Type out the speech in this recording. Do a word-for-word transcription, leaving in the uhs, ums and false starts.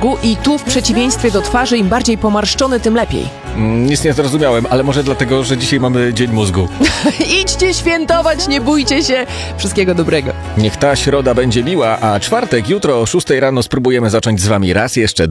mózgu i tu w przeciwieństwie do twarzy im bardziej pomarszczony, tym lepiej. Mm, nic nie zrozumiałem, ale może dlatego, że dzisiaj mamy Dzień Mózgu. Idźcie świętować, nie bójcie się. Wszystkiego dobrego. Niech ta środa będzie miła, a czwartek jutro o szóstej rano spróbujemy zacząć z wami raz jeszcze.